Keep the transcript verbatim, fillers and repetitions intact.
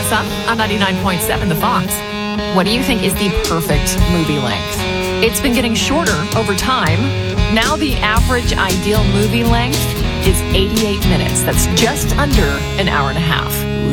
Melissa on ninety-nine point seven The Fox. What do you think is the perfect movie length? It's been getting shorter over time. Now the average ideal movie length is eighty-eight minutes. That's just under an hour and a half.